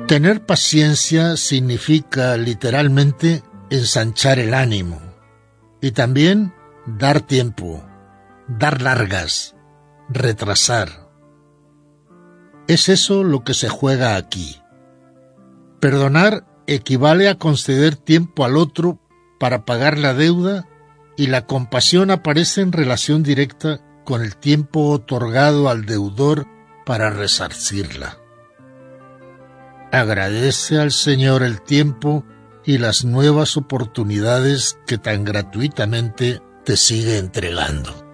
Tener paciencia significa literalmente ensanchar el ánimo y también dar tiempo, dar largas, retrasar. Es eso lo que se juega aquí. Perdonar equivale a conceder tiempo al otro para pagar la deuda y la compasión aparece en relación directa con el tiempo otorgado al deudor para resarcirla. Agradece al Señor el tiempo y las nuevas oportunidades que tan gratuitamente te sigue entregando.